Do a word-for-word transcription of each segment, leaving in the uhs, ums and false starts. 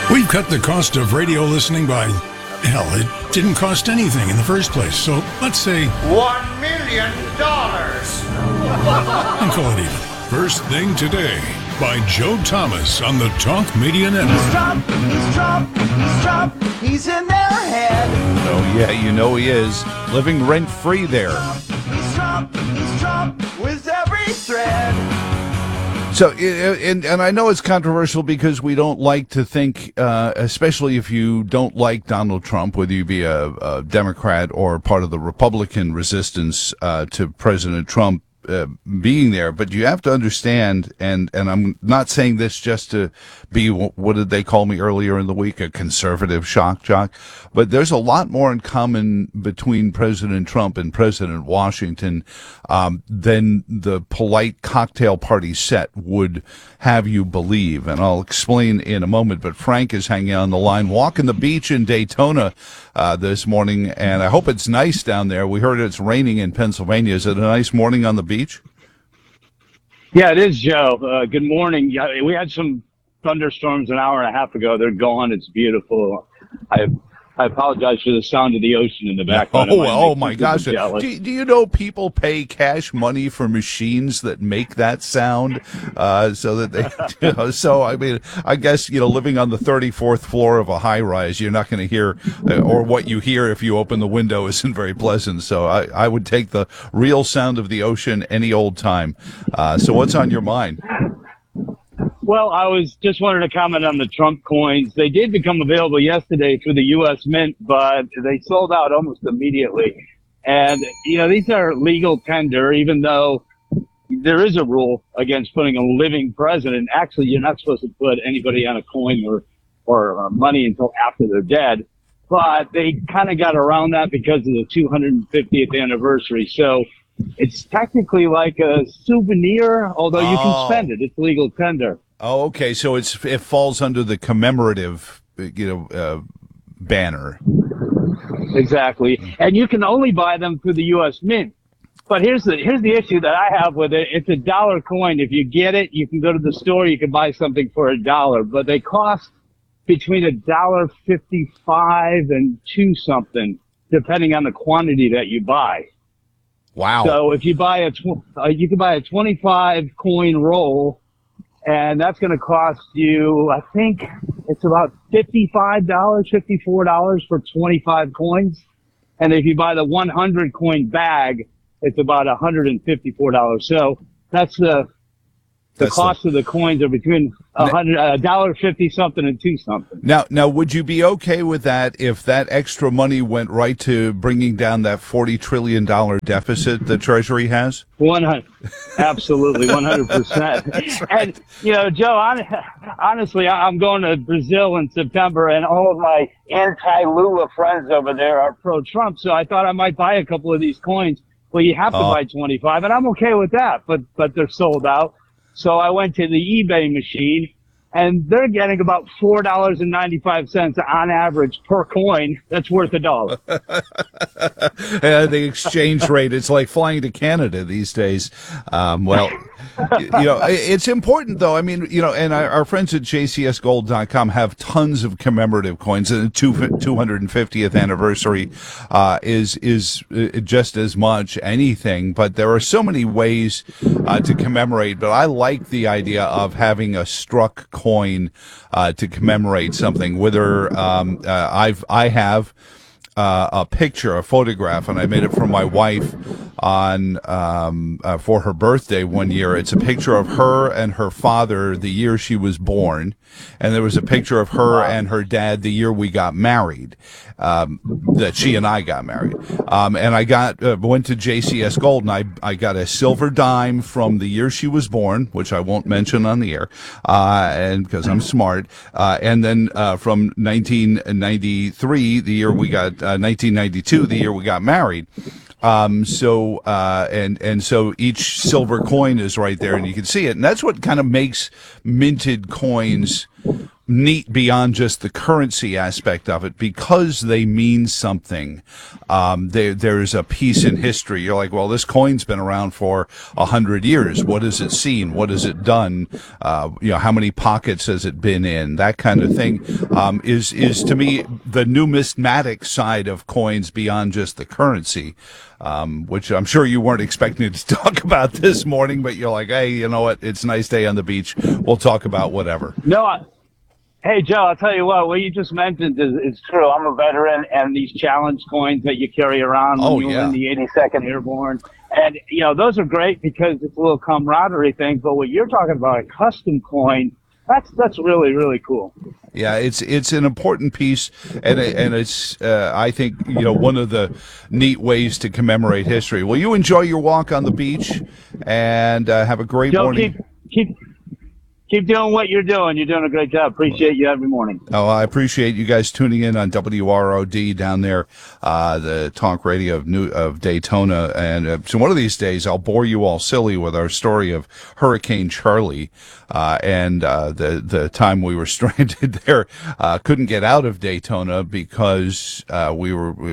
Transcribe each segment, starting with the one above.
We've cut the cost of radio listening by, hell, it didn't cost anything in the first place. So let's say one million dollars. And call it even. First Thing Today by Joe Thomas on the Talk Media Network. He's Trump, he's Trump, he's Trump, he's in their head. Oh, yeah, you know he is. Living rent-free there. He's Trump, he's Trump, with every thread. So, and, and I know it's controversial because we don't like to think, uh, especially if you don't like Donald Trump, whether you be a, a Democrat or part of the Republican resistance uh, to President Trump, Uh, being there, but you have to understand, and and I'm not saying this just to be, what did they call me earlier in the week, a conservative shock jock, but there's a lot more in common between President Trump and President Washington um, than the polite cocktail party set would have you believe, and I'll explain in a moment. But Frank is hanging on the line, walking the beach in Daytona uh, this morning, and I hope it's nice down there. We heard it's raining in Pennsylvania. Is it a nice morning on the beach? Yeah, it is, Joe. Uh, good morning. Yeah, we had some thunderstorms an hour and a half ago. They're gone. It's beautiful. I I apologize for the sound of the ocean in the background. Oh, oh my gosh. Do, jealous. do you know people pay cash money for machines that make that sound? Uh, so that they, you know, so I mean, I guess, you know, living on the thirty-fourth floor of a high rise, you're not going to hear, uh, or what you hear if you open the window isn't very pleasant. So I, I would take the real sound of the ocean any old time. Uh, so what's on your mind? Well, I was just wanted to comment on the Trump coins. They did become available yesterday through the U S Mint, but they sold out almost immediately. And, you know, these are legal tender, even though there is a rule against putting a living president. Actually, you're not supposed to put anybody on a coin or, or uh, money until after they're dead. But they kind of got around that because of the two hundred fiftieth anniversary. So it's technically like a souvenir, although you can Oh. spend it. It's legal tender. Oh, okay. So it's it falls under the commemorative, you know, uh, banner. Exactly. And you can only buy them through the U S Mint. But here's the here's the issue that I have with it. It's a dollar coin. If you get it, you can go to the store, you can buy something for a dollar. But they cost between a dollar fifty-five and two something, depending on the quantity that you buy. Wow. So if you buy a tw- uh, you can buy a twenty-five coin roll, and that's going to cost you, I think it's about fifty-five dollars, fifty-four dollars for twenty-five coins. And if you buy the one hundred coin bag, it's about one hundred fifty-four dollars. So that's the the That's cost of the coins are between a hundred, a dollar fifty something and two something. Now, now, would you be okay with that if that extra money went right to bringing down that forty trillion dollars deficit the Treasury has? One hundred, absolutely, one hundred percent. And you know, Joe, hon- honestly, I- I'm going to Brazil in September, and all of my anti-Lula friends over there are pro-Trump. So I thought I might buy a couple of these coins. Well, you have to Oh. buy twenty-five, and I'm okay with that. But but they're sold out. So I went to the eBay machine, and they're getting about four dollars and ninety-five cents on average per coin. That's worth a dollar. Uh, the exchange rate, it's like flying to Canada these days. Um, well, you know, it's important, though. I mean, you know, and our, our friends at J C S gold dot com have tons of commemorative coins, and the two hundred fiftieth anniversary uh, is is just as much anything. But there are so many ways uh, to commemorate. But I like the idea of having a struck coin uh, to commemorate something. Whether um, uh, I've I have. Uh, a picture, a photograph, and I made it for my wife on um, uh, for her birthday one year. It's a picture of her and her father the year she was born, and there was a picture of her and her dad the year we got married. Um, that she and I got married, um, and I got uh, went to J C S Gold, and I I got a silver dime from the year she was born, which I won't mention on the air, uh, and because I'm smart, uh, and then uh, from nineteen ninety-three, the year we got. Uh, nineteen ninety-two, the year we got married. Um, so, uh, and, and so each silver coin is right there and you can see it. And that's what kind of makes minted coins neat beyond just the currency aspect of it because they mean something. Um, there, there's a piece in history. You're like, well, this coin's been around for a hundred years. What has it seen? What has it done? Uh, you know, how many pockets has it been in? That kind of thing um, is is to me the numismatic side of coins beyond just the currency. Um, which I'm sure you weren't expecting to talk about this morning, but you're like, hey, you know what? It's a nice day on the beach. We'll talk about whatever. No, I, hey, Joe, I'll tell you what, what you just mentioned is, is true. I'm a veteran, and these challenge coins that you carry around when Oh, you yeah. win the eighty-second Airborne. And, you know, those are great because it's a little camaraderie thing. But what you're talking about, a custom coin, that's that's really, really cool. Yeah, it's it's an important piece, and it- and it's uh, I think you know one of the neat ways to commemorate history. Well, you enjoy your walk on the beach, and uh, have a great Joe, morning. keep keep keep doing what you're doing. You're doing a great job. Appreciate you every morning. Oh, I appreciate you guys tuning in on W R O D down there, uh, the talk radio of New of Daytona. And uh, so one of these days, I'll bore you all silly with our story of Hurricane Charlie uh, and uh, the the time we were stranded there, uh, couldn't get out of Daytona because uh, we were. We,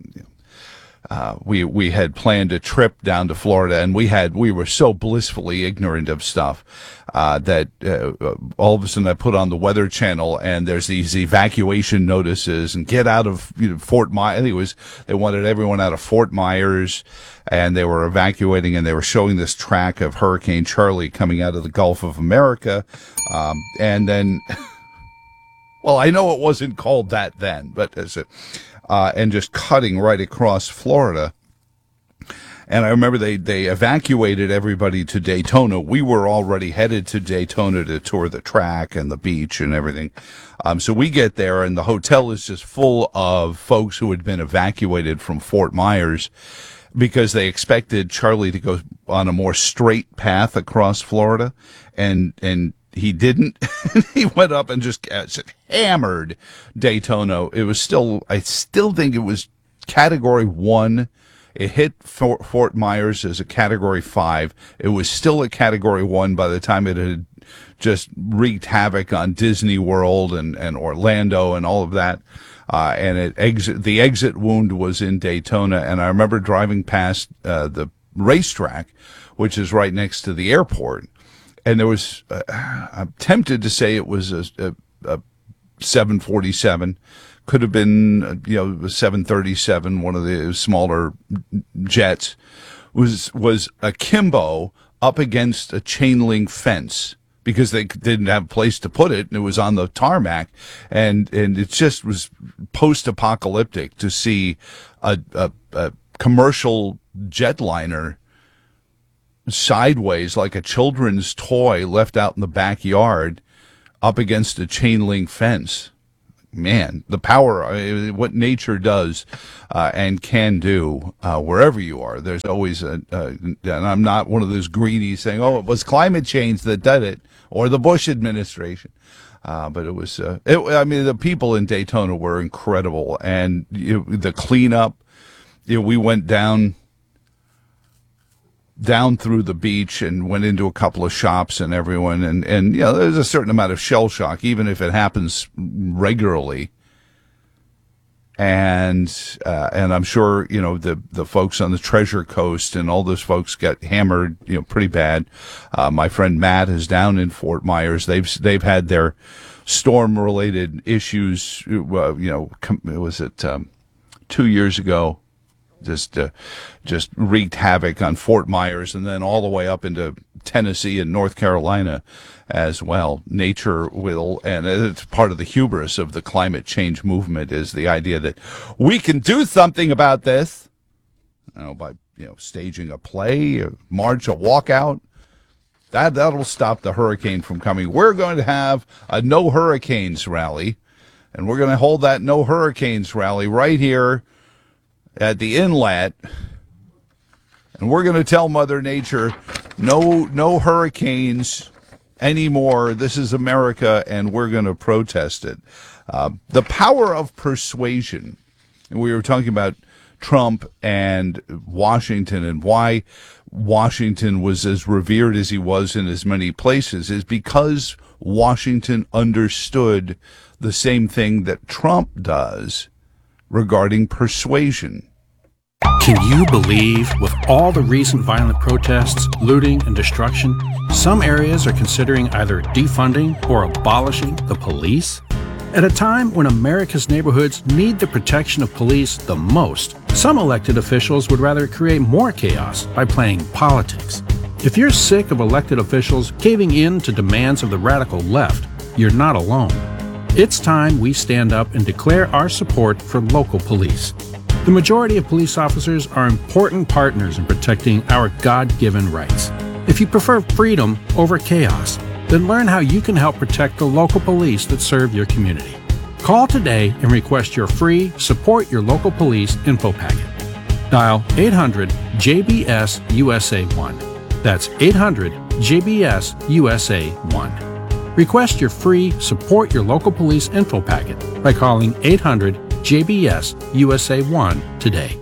Uh, we we had planned a trip down to Florida, and we had we were so blissfully ignorant of stuff uh, that uh, all of a sudden I put on the Weather Channel, and there's these evacuation notices and get out of you know, Fort Myers. I think it was they wanted everyone out of Fort Myers, and they were evacuating, and they were showing this track of Hurricane Charlie coming out of the Gulf of America, um, and then. Well, I know it wasn't called that then, but as a, uh, and just cutting right across Florida. And I remember they, they evacuated everybody to Daytona. We were already headed to Daytona to tour the track and the beach and everything. Um, so we get there, and the hotel is just full of folks who had been evacuated from Fort Myers because they expected Charlie to go on a more straight path across Florida, and and he didn't. He went up and just uh, hammered Daytona. It was still, I still think it was category one. It hit Fort, Fort Myers as a category five. It was still a category one by the time it had just wreaked havoc on Disney World and, and Orlando and all of that. Uh, and it exit, the exit wound was in Daytona. And I remember driving past uh, the racetrack, which is right next to the airport. And there was, uh, I'm tempted to say it was a, a, a seven forty-seven. Could have been, uh, you know, a seven thirty-seven, one of the smaller jets. Was was akimbo up against a chain link fence because they didn't have a place to put it, and it was on the tarmac. And and it just was post-apocalyptic to see a, a, a commercial jetliner sideways like a children's toy left out in the backyard up against a chain link fence. Man, the power, uh, what nature does uh, and can do uh, wherever you are. There's always a, uh, and I'm not one of those greenies saying, oh, it was climate change that did it or the Bush administration. Uh, but it was, uh, it, I mean, the people in Daytona were incredible. And you know, the cleanup, you know, we went down down through the beach and went into a couple of shops and everyone. And, and you know, there's a certain amount of shell shock, even if it happens regularly. And, uh, and I'm sure, you know, the, the folks on the Treasure Coast and all those folks got hammered, you know, pretty bad. Uh, my friend Matt is down in Fort Myers. They've, they've had their storm related issues, uh, you know, com- was it, um, two years ago? Just, uh, just wreaked havoc on Fort Myers, and then all the way up into Tennessee and North Carolina as well. Nature will, and it's part of the hubris of the climate change movement, is the idea that we can do something about this, you know, by you know staging a play, a march, a walkout. That that'll stop the hurricane from coming. We're going to have a no hurricanes rally, and we're going to hold that no hurricanes rally right here at the inlet, and we're going to tell Mother Nature, no, no hurricanes anymore. This is America, and we're going to protest it. Uh, the power of persuasion. And we were talking about Trump and Washington and why Washington was as revered as he was in as many places is because Washington understood the same thing that Trump does regarding persuasion. Can you believe, with all the recent violent protests, looting, and destruction, some areas are considering either defunding or abolishing the police? At a time when America's neighborhoods need the protection of police the most, some elected officials would rather create more chaos by playing politics. If you're sick of elected officials caving in to demands of the radical left, you're not alone. It's time we stand up and declare our support for local police. The majority of police officers are important partners in protecting our God-given rights. If you prefer freedom over chaos, then learn how you can help protect the local police that serve your community. Call today and request your free Support Your Local Police info packet. Dial eight hundred J B S U S A one. That's eight hundred J B S U S A one. Request your free Support Your Local Police info packet by calling eight hundred J B S U S A one today.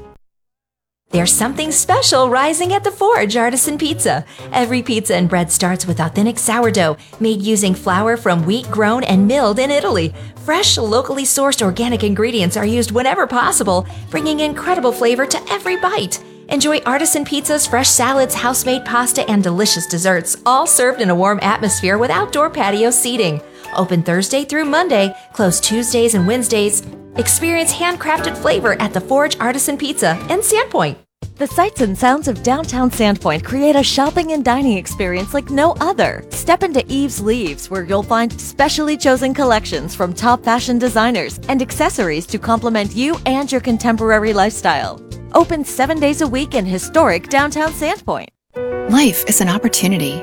There's something special rising at the Forge Artisan Pizza. Every pizza and bread starts with authentic sourdough made using flour from wheat grown and milled in Italy. Fresh, locally sourced organic ingredients are used whenever possible, bringing incredible flavor to every bite. Enjoy artisan pizzas, fresh salads, house-made pasta, and delicious desserts, all served in a warm atmosphere with outdoor patio seating. Open Thursday through Monday, closed Tuesdays and Wednesdays. Experience handcrafted flavor at the Forge Artisan Pizza in Sandpoint. The sights and sounds of downtown Sandpoint create a shopping and dining experience like no other. Step into Eve's Leaves, where you'll find specially chosen collections from top fashion designers and accessories to complement you and your contemporary lifestyle. Open seven days a week in historic downtown Sandpoint. Life is an opportunity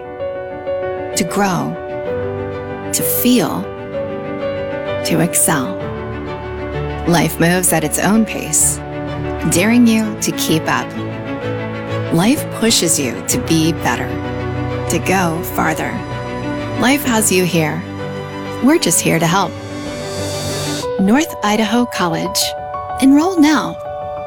to grow, to feel, to excel. Life moves at its own pace, daring you to keep up. Life pushes you to be better, to go farther. Life has you here. We're just here to help. North Idaho College. Enroll now.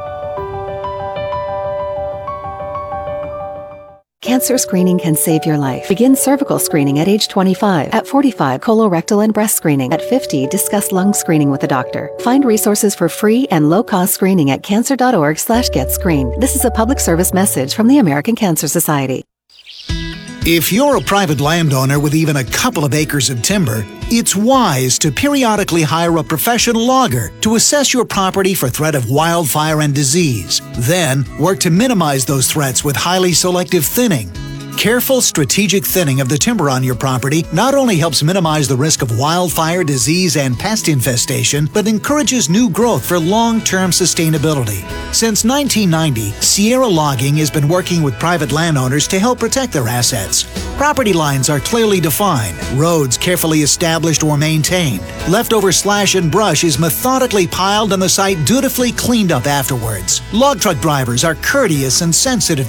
Cancer screening can save your life. Begin cervical screening at age twenty-five. At forty-five, colorectal and breast screening. At fifty, discuss lung screening with a doctor. Find resources for free and low-cost screening at cancer.org slash get screened. This is a public service message from the American Cancer Society. If you're a private landowner with even a couple of acres of timber, it's wise to periodically hire a professional logger to assess your property for threat of wildfire and disease. Then, work to minimize those threats with highly selective thinning. Careful, strategic thinning of the timber on your property not only helps minimize the risk of wildfire, disease, and pest infestation, but encourages new growth for long-term sustainability. Since nineteen ninety, Sierra Logging has been working with private landowners to help protect their assets. Property lines are clearly defined, roads carefully established or maintained. Leftover slash and brush is methodically piled and the site dutifully cleaned up afterwards. Log truck drivers are courteous and sensitive